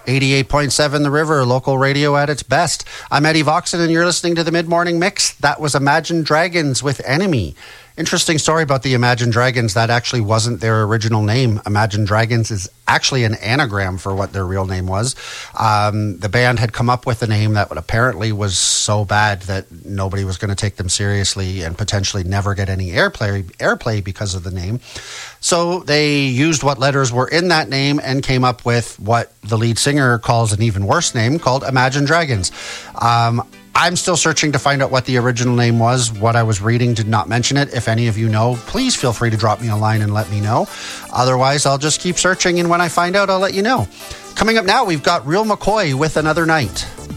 88.7 The River, local radio at its best. I'm Eddie Voxon, and you're listening to the Mid-Morning Mix. That was Imagine Dragons with Enemy. Interesting story about the Imagine Dragons. That actually wasn't their original name. Imagine Dragons is actually an anagram for what their real name was. The band had come up with a name that apparently was so bad that nobody was going to take them seriously and potentially never get any airplay because of the name. So they used what letters were in that name and came up with what the lead singer calls an even worse name called Imagine Dragons. I'm still searching to find out what the original name was. What I was reading did not mention it. If any of you know, please feel free to drop me a line and let me know. Otherwise, I'll just keep searching, and when I find out, I'll let you know. Coming up now, we've got Real McCoy with Another Night.